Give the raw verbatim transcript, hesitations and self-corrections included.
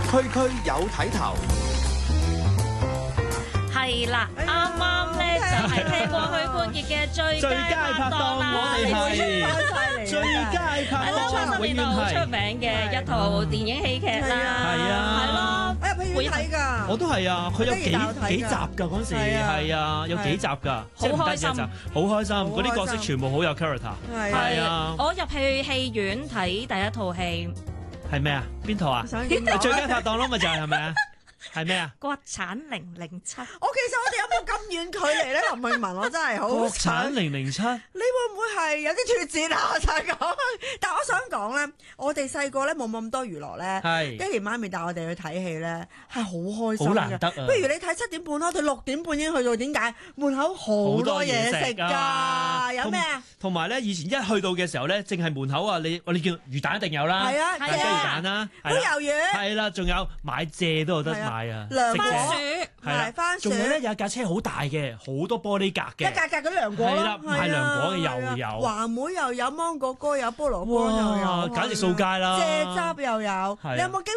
區區有睇頭。 係啦，啱啱咧就係聽過許冠傑嘅最最佳佳拍檔，我哋係最佳拍檔，永遠好出係。 名嘅一套電影喜劇啦， 係啊係咯， 我入戲院睇㗎。 我都係啊，佢有幾我跟住大幾集有睇㗎㗎嗰時， 係啊係啊，有幾集㗎，即係唔單止一集，好開心，嗰啲角色全部好有 character。 係係啊我入去戲院睇第一套戲係咩啊？邊套啊？ 想點講最佳拍檔咯，咪就係係咪啊？係咩啊？ 國產零零七， 我其實我哋有冇咁遠距離咧？林詠雯，我真係好國想產零零七。 你會唔會係有啲脱節啊？我就係講，但我想講咧，我哋細個咧冇咁多娛樂咧， 係爹哋媽咪帶我哋去睇戲咧，係好開心嘅。 好難得啊不如你睇七點半咯，我哋六點半已經去到，點解？門口好多嘢食㗎，有咩啊？ 同埋咧，以前一去到嘅時候咧，淨係門口啊，你我哋叫魚蛋一定有啦， 係啊， 大雞魚蛋啦， 好係啦魷魚， 係啦，仲有買蔗都有得買啊， 涼食蔗果薯係啦買番薯， 仲有咧有一架車好大嘅，好多玻璃格嘅， 一格格嗰啲涼果咯， 係啦賣涼果嘅又係啊有話梅又有，芒果乾有，菠蘿乾又哇有， 簡直掃街啦蔗汁又有， 係啊你有冇經